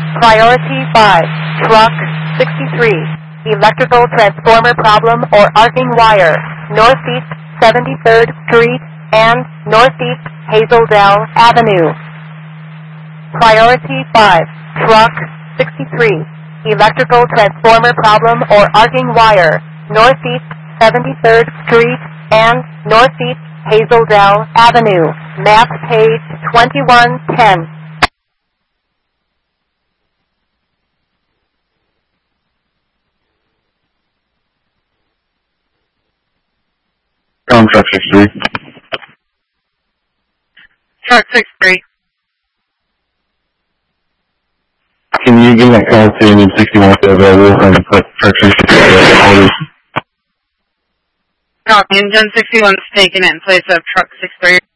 Priority 5, truck 63, electrical transformer problem or arcing wire, Northeast 73rd Street and Northeast Hazeldale Avenue. Priority 5, truck 63, electrical transformer problem or arcing wire, Northeast 73rd Street and Northeast Hazeldale Avenue. Map page 2110. Truck 63. Truck 63. Can you give that call to Union 61 if available and put Truck 63 orders? Copy. Engine 61 is taken in place of Truck 63.